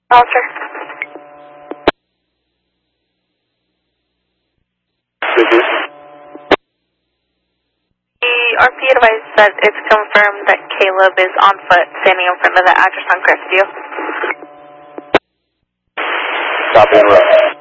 Officer. The RP advised that it's confirmed that Caleb is on foot, standing in front of the address on Crestview. Copy and route.